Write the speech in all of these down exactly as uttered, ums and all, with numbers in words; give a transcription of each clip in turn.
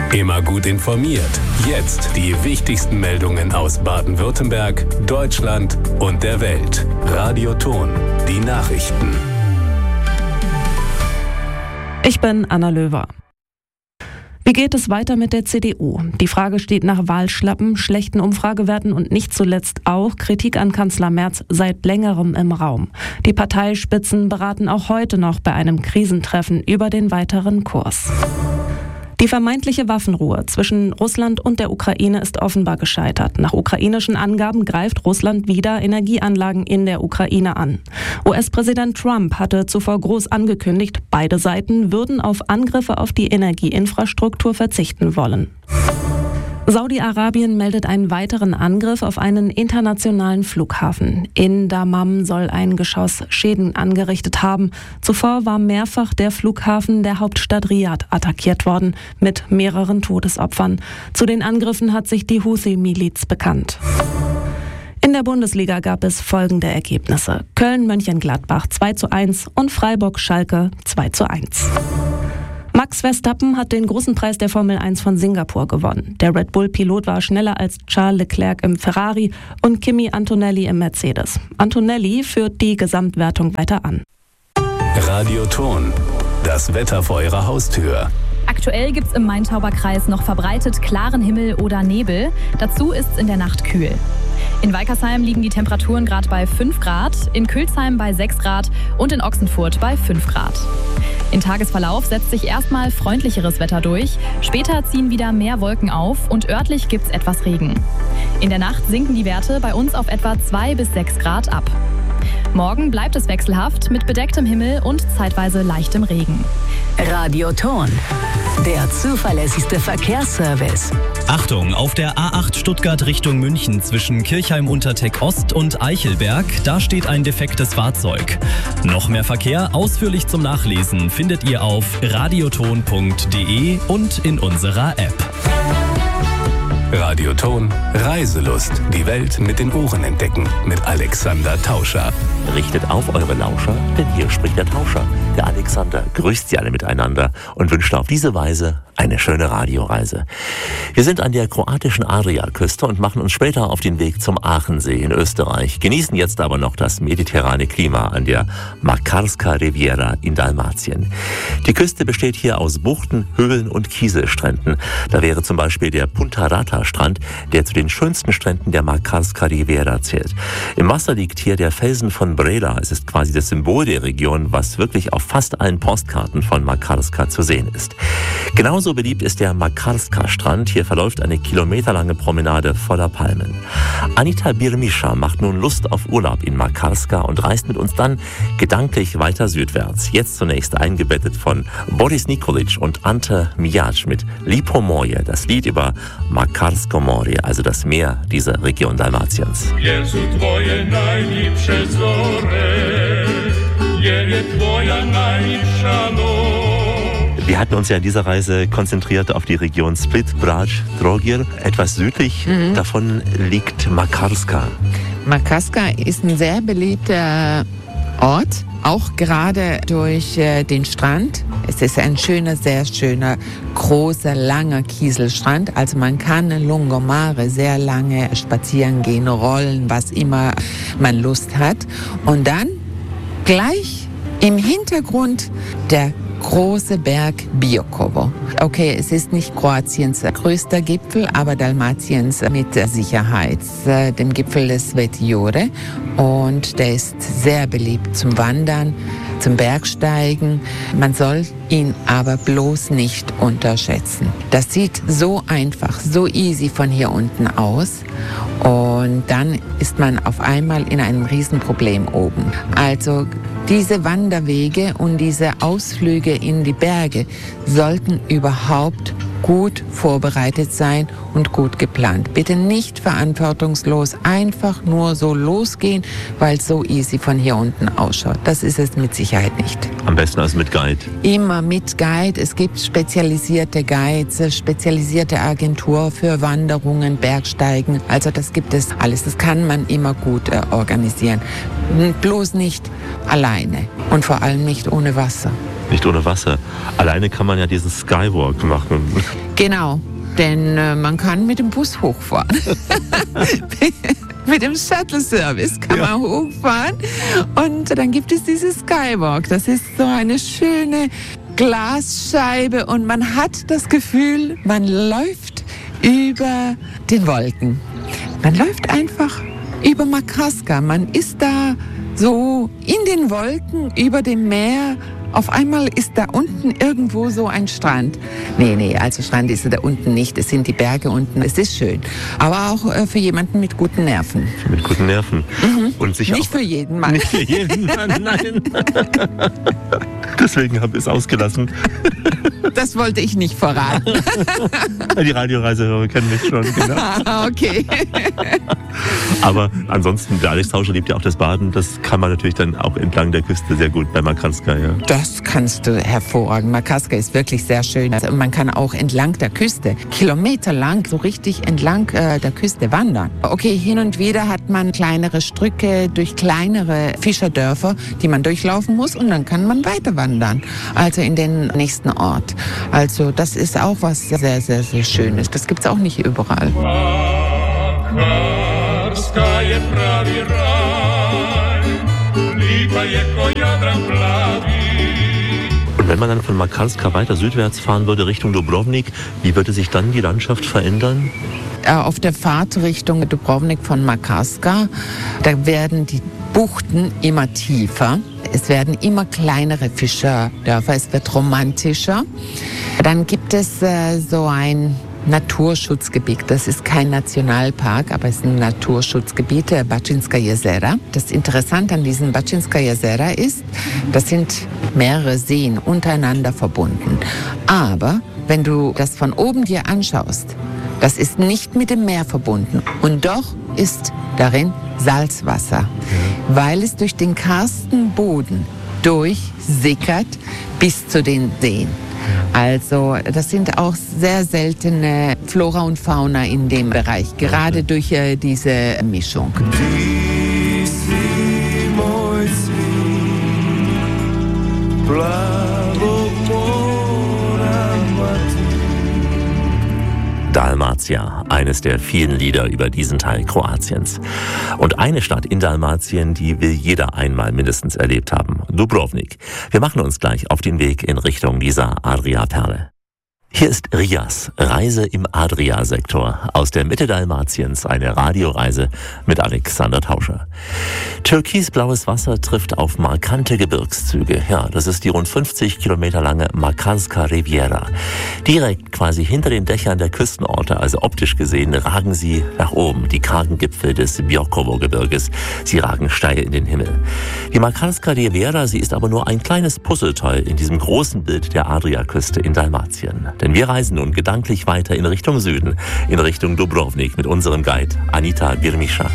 Immer gut informiert. Jetzt die wichtigsten Meldungen aus Baden-Württemberg, Deutschland und der Welt. Radio Ton, die Nachrichten. Ich bin Anna Löwer. Wie geht es weiter mit der C D U? Die Frage steht nach Wahlschlappen, schlechten Umfragewerten und nicht zuletzt auch Kritik an Kanzler Merz seit längerem im Raum. Die Parteispitzen beraten auch heute noch bei einem Krisentreffen über den weiteren Kurs. Die vermeintliche Waffenruhe zwischen Russland und der Ukraine ist offenbar gescheitert. Nach ukrainischen Angaben greift Russland wieder Energieanlagen in der Ukraine an. U S-Präsident Trump hatte zuvor groß angekündigt, beide Seiten würden auf Angriffe auf die Energieinfrastruktur verzichten wollen. Saudi-Arabien meldet einen weiteren Angriff auf einen internationalen Flughafen. In Dammam soll ein Geschoss Schäden angerichtet haben. Zuvor war mehrfach der Flughafen der Hauptstadt Riad attackiert worden, mit mehreren Todesopfern. Zu den Angriffen hat sich die Houthi-Miliz bekannt. In der Bundesliga gab es folgende Ergebnisse: Köln-Mönchengladbach zwei zu eins und Freiburg-Schalke zwei zu eins. Max Verstappen hat den großen Preis der Formel eins von Singapur gewonnen. Der Red Bull-Pilot war schneller als Charles Leclerc im Ferrari und Kimi Antonelli im Mercedes. Antonelli führt die Gesamtwertung weiter an. Radio Ton, das Wetter vor Ihrer Haustür. Aktuell gibt es im Main-Tauber-Kreis noch verbreitet klaren Himmel oder Nebel. Dazu ist es in der Nacht kühl. In Weikersheim liegen die Temperaturen gerade bei fünf Grad, in Külsheim bei sechs Grad und in Ochsenfurt bei fünf Grad. Im Tagesverlauf setzt sich erstmal freundlicheres Wetter durch. Später ziehen wieder mehr Wolken auf und örtlich gibt es etwas Regen. In der Nacht sinken die Werte bei uns auf etwa zwei bis sechs Grad ab. Morgen bleibt es wechselhaft mit bedecktem Himmel und zeitweise leichtem Regen. Radio Ton, der zuverlässigste Verkehrsservice. Achtung, auf der A acht Stuttgart Richtung München zwischen Kirchheim-Unterteck Ost und Eichelberg, da steht ein defektes Fahrzeug. Noch mehr Verkehr ausführlich zum Nachlesen findet ihr auf radioton punkt de und in unserer App. Radio Ton, Reiselust. Die Welt mit den Ohren entdecken. Mit Alexander Tauscher. Richtet auf eure Lauscher, denn hier spricht der Tauscher. Der Alexander grüßt sie alle miteinander und wünscht auf diese Weise eine schöne Radioreise. Wir sind an der kroatischen Adriaküste und machen uns später auf den Weg zum Aachensee in Österreich, genießen jetzt aber noch das mediterrane Klima an der Makarska Riviera in Dalmatien. Die Küste besteht hier aus Buchten, Höhlen und Kieselstränden. Da wäre zum Beispiel der Punta Rata Strand, der zu den schönsten Stränden der Makarska Riviera zählt. Im Wasser liegt hier der Felsen von Breda. Es ist quasi das Symbol der Region, was wirklich auf fast allen Postkarten von Makarska zu sehen ist. Genauso beliebt ist der Makarska-Strand. Hier verläuft eine kilometerlange Promenade voller Palmen. Anita Birmischa macht nun Lust auf Urlaub in Makarska und reist mit uns dann gedanklich weiter südwärts. Jetzt zunächst eingebettet von Boris Nikolic und Ante Mijac mit Lipo Moje, das Lied über Makarsko More, also das Meer dieser Region Dalmatiens. Wir hatten uns ja in dieser Reise konzentriert auf die Region Split, Brač, Trogir. Etwas südlich mhm. davon liegt Makarska. Makarska ist ein sehr beliebter Ort, auch gerade durch äh, den Strand. Es ist ein schöner, sehr schöner, großer, langer Kieselstrand. Also man kann in Lungomare sehr lange spazieren gehen, rollen, was immer man Lust hat. Und dann gleich im Hintergrund der große Berg Biokovo. Okay, es ist nicht Kroatiens größter Gipfel, aber Dalmatiens mit Sicherheit. Dem Gipfel des Sveti-Jure. Und der ist sehr beliebt zum Wandern, zum Bergsteigen. Man soll ihn aber bloß nicht unterschätzen. Das sieht so einfach, so easy von hier unten aus. Und dann ist man auf einmal in einem Riesenproblem oben. Also diese Wanderwege und diese Ausflüge in die Berge sollten überhaupt gut vorbereitet sein und gut geplant. Bitte nicht verantwortungslos einfach nur so losgehen, weil es so easy von hier unten ausschaut. Das ist es mit Sicherheit nicht. Am besten als mit Guide. Immer mit Guide. Es gibt spezialisierte Guides, spezialisierte Agentur für Wanderungen, Bergsteigen. Also das gibt es alles. Das kann man immer gut äh, organisieren. Bloß nicht alleine und vor allem nicht ohne Wasser. Nicht ohne Wasser. Alleine kann man ja diesen Skywalk machen. Genau, denn äh, man kann mit dem Bus hochfahren. Mit dem Shuttle-Service kann ja. man hochfahren. Und dann gibt es dieses Skywalk. Das ist so eine schöne Glasscheibe und man hat das Gefühl, man läuft über den Wolken. Man läuft einfach über Makarska. Man ist da so in den Wolken über dem Meer. Auf einmal ist da unten irgendwo so ein Strand. Nee, nee, also Strand ist da unten nicht. Es sind die Berge unten. Es ist schön. Aber auch äh, für jemanden mit guten Nerven. Mit guten Nerven. Mhm. Und sicher nicht auch für jeden Mann. Nicht für jeden Mann, nein. Deswegen habe ich es ausgelassen. Das wollte ich nicht verraten. Die Radioreisehörer kennen mich schon, genau. Okay. Aber ansonsten, der Alex Tauscher liebt ja auch das Baden. Das kann man natürlich dann auch entlang der Küste sehr gut bei Makarska, ja. Das kannst du hervorragend. Makarska ist wirklich sehr schön. Also man kann auch entlang der Küste, kilometerlang, so richtig entlang äh, der Küste wandern. Okay, hin und wieder hat man kleinere Strücke durch kleinere Fischerdörfer, die man durchlaufen muss und dann kann man weiter wandern. Also in den nächsten Ort. Also das ist auch was sehr, sehr, sehr Schönes. Das gibt es auch nicht überall. Und wenn man dann von Makarska weiter südwärts fahren würde, Richtung Dubrovnik, wie würde sich dann die Landschaft verändern? Auf der Fahrt Richtung Dubrovnik von Makarska, da werden die Buchten immer tiefer. Es werden immer kleinere Fischerdörfer, es wird romantischer. Dann gibt es äh, so ein Naturschutzgebiet. Das ist kein Nationalpark, aber es ist ein Naturschutzgebiet, der Bačinska Jezera. Das Interessante an diesem Bačinska Jezera ist, das sind mehrere Seen untereinander verbunden. Aber wenn du das von oben dir anschaust, das ist nicht mit dem Meer verbunden. Und doch ist darin Salzwasser, weil es durch den karsten Boden durchsickert bis zu den Seen. Also das sind auch sehr seltene Flora und Fauna in dem Bereich, gerade durch äh, diese Mischung. Dalmatia, eines der vielen Lieder über diesen Teil Kroatiens. Und eine Stadt in Dalmatien, die will jeder einmal mindestens erlebt haben, Dubrovnik. Wir machen uns gleich auf den Weg in Richtung dieser Adria-Perle. Hier ist Rias, Reise im Adria-Sektor. Aus der Mitte Dalmatiens eine Radioreise mit Alexander Tauscher. Türkisblaues Wasser trifft auf markante Gebirgszüge. Ja, das ist die rund fünfzig Kilometer lange Makarska Riviera. Direkt quasi hinter den Dächern der Küstenorte, also optisch gesehen, ragen sie nach oben, die kargen Gipfel des Biokovo-Gebirges. Sie ragen steil in den Himmel. Die Makarska Riviera, sie ist aber nur ein kleines Puzzleteil in diesem großen Bild der Adriaküste in Dalmatien. Denn wir reisen nun gedanklich weiter in Richtung Süden, in Richtung Dubrovnik mit unserem Guide Anita Birmischa.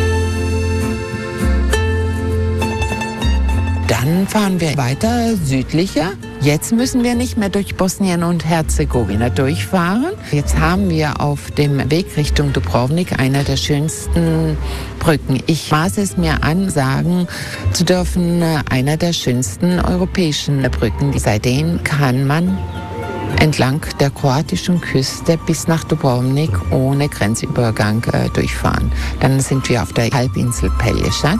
Dann fahren wir weiter südlicher. Jetzt müssen wir nicht mehr durch Bosnien und Herzegowina durchfahren. Jetzt haben wir auf dem Weg Richtung Dubrovnik eine der schönsten Brücken. Ich maße es mir an, sagen zu dürfen, einer der schönsten europäischen Brücken. Seitdem kann man entlang der kroatischen Küste bis nach Dubrovnik ohne Grenzübergang äh, durchfahren. Dann sind wir auf der Halbinsel Pelješac.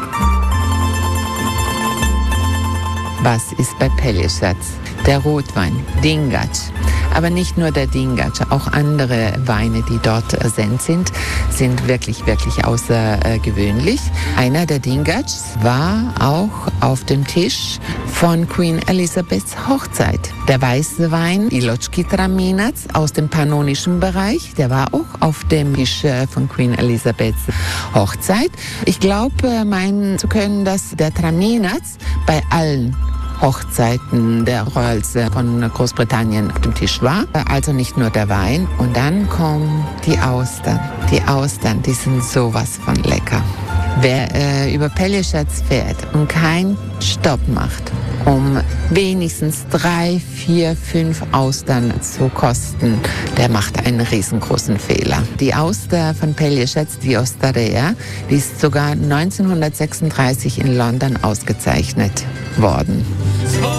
Was ist bei Pelješac? Der Rotwein, Dingač. Aber nicht nur der Dingač, auch andere Weine, die dort ersennt sind, sind wirklich, wirklich außergewöhnlich. Einer der Dingač war auch auf dem Tisch von Queen Elizabeths Hochzeit. Der weiße Wein, Iločki Traminac aus dem pannonischen Bereich, der war auch auf dem Tisch von Queen Elizabeths Hochzeit. Ich glaube, meinen zu können, dass der Traminac bei allen Hochzeiten der Royals von Großbritannien auf dem Tisch war. Also nicht nur der Wein. Und dann kommen die Austern. Die Austern, die sind sowas von lecker. Wer äh, über Pelješac fährt und keinen Stopp macht, um wenigstens drei, vier, fünf Austern zu kosten, der macht einen riesengroßen Fehler. Die Auster von Pelješac, die Osteria, die ist sogar neunzehnhundertsechsunddreißig in London ausgezeichnet worden.